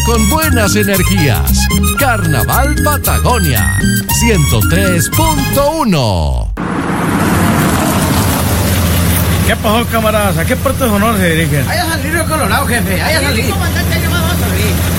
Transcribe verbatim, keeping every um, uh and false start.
con buenas energías. Carnaval Patagonia ciento tres punto uno. ¿Qué pasó, camaradas? ¿A qué puerto de honor se dirigen? Vaya a salir Río Colorado, jefe. Vaya a salir. Comandante, ya vamos a salir.